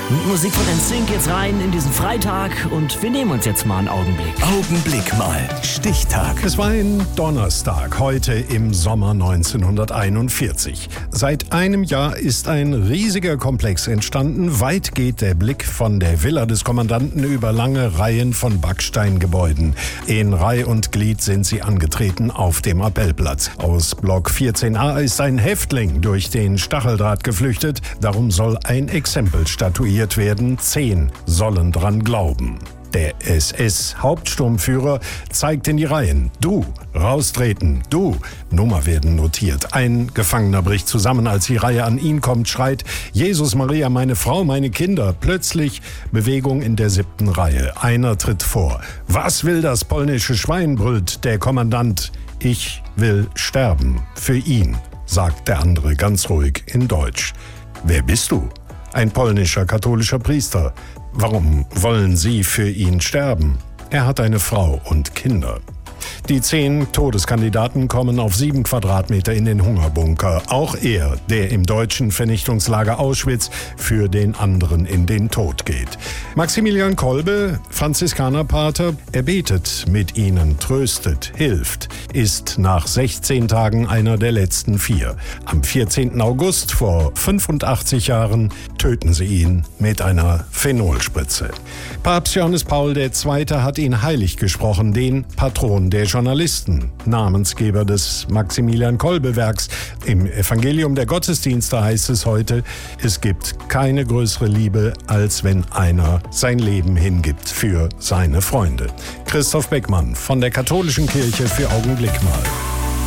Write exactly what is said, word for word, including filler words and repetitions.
Mit Musik von N Sync jetzt rein in diesen Freitag und wir nehmen uns jetzt mal einen Augenblick. Augenblick mal. Stichtag. Es war ein Donnerstag, heute im Sommer neunzehnhunderteinundvierzig. Seit einem Jahr ist ein riesiger Komplex entstanden. Weit geht der Blick von der Villa des Kommandanten über lange Reihen von Backsteingebäuden. In Reih und Glied sind sie angetreten auf dem Appellplatz. Aus Block vierzehn a ist ein Häftling durch den Stacheldraht geflüchtet. Darum soll ein Exempel statuiert werden. Zehn sollen dran glauben. Der S S-Hauptsturmführer zeigt in die Reihen. Du, raustreten, du. Nummer werden notiert. Ein Gefangener bricht zusammen, als die Reihe an ihn kommt, schreit: Jesus Maria, meine Frau, meine Kinder. Plötzlich Bewegung in der siebten Reihe. Einer tritt vor. Was will das polnische Schwein, brüllt der Kommandant. Ich will sterben. Für ihn, sagt der andere ganz ruhig in Deutsch. Wer bist du? Ein polnischer katholischer Priester. Warum wollen Sie für ihn sterben? Er hat eine Frau und Kinder. Die zehn Todeskandidaten kommen auf sieben Quadratmeter in den Hungerbunker. Auch er, der im deutschen Vernichtungslager Auschwitz für den anderen in den Tod geht. Maximilian Kolbe, Franziskanerpater, er betet mit ihnen, tröstet, hilft, ist nach sechzehn Tagen einer der letzten vier. Am vierzehnten August vor fünfundachtzig Jahren töten sie ihn mit einer Phenolspritze. Papst Johannes Paul der Zweite hat ihn heilig gesprochen, den Patron der Journalisten, Namensgeber des Maximilian-Kolbe-Werks. Im Evangelium der Gottesdienste heißt es heute: Es gibt keine größere Liebe, als wenn einer sein Leben hingibt für seine Freunde. Christoph Beckmann von der Katholischen Kirche für Augenblick mal.